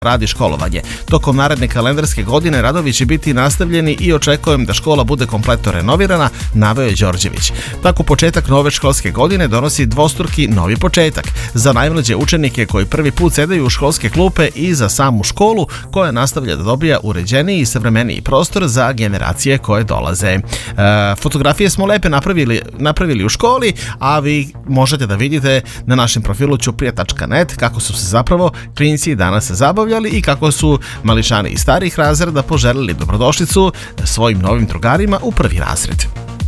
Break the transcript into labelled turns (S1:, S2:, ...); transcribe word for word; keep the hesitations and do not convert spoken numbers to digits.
S1: radi školovanje. Tokom naredne kalendarske godine radovi će biti nastavljeni i očekujem da škola bude kompletno renovirana, naveo je Đorđević. Tako početak nove školske godine donosi dvostruki novi početak za najmlađe učenike koji prvi put sedaju u školske klupe i za samu školu koja nastavlja da dobija uređeniji i savremeniji prostor za generacije koje dolaze. E, fotografije smo lepe napravili, napravili u školi, a vi možete da vidite na našem profilu ćuprija tačka net kako su se zapravo klinci danas zabavljali i kako su mališani iz starih razreda poželili dobrodošlicu svojim novim drugarima u prvi razred.